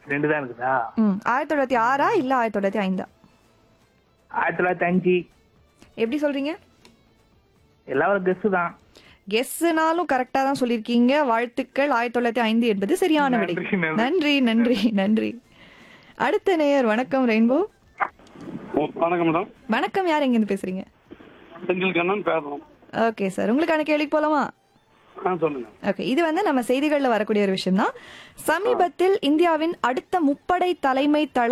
ரெண்டு தான் இருக்குதா? 1906 இல்ல 1905? 1905. எப்படி சொல்றீங்க? எல்லாரும் கெஸ் தான். கெஸ்னாலும் கரெக்டா தான் சொல்லிருக்கீங்க. வாழ்த்துக்கள். 1905 என்பது சரியான விடை. நன்றி, நன்றி. நன்றி நன்றி நன்றி. அடுத்த நேயர் வணக்கம் ரெயின்போ. வணக்கம் மேடம். வணக்கம், யார் எங்க இருந்து பேசுறீங்க? செந்தில் கண்ணன் பேசுறோம். ஓகே சார், உங்களுக்கான கேள்விக்கு போலாமா? சொல்லுங்க. ஓகே, இது வந்து நம்ம செய்திகள்ல வரக்கூடிய ஒரு விஷயம் தான். சமீபத்தில் இந்தியாவின் அடுத்த முப்படை தலைமை